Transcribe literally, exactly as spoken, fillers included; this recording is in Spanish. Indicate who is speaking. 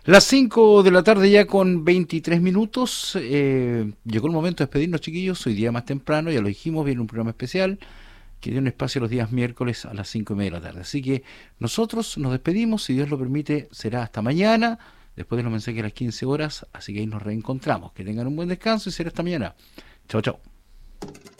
Speaker 1: Las cinco de la tarde ya con veintitrés minutos. Eh, llegó el momento de despedirnos, chiquillos. Hoy día más temprano, ya lo dijimos, viene un programa especial que tiene un espacio los días miércoles a las cinco y media de la tarde. Así que nosotros nos despedimos, si Dios lo permite, será hasta mañana, después de los mensajes a las quince horas. Así que ahí nos reencontramos. Que tengan un buen descanso y será hasta mañana. Chao, chao.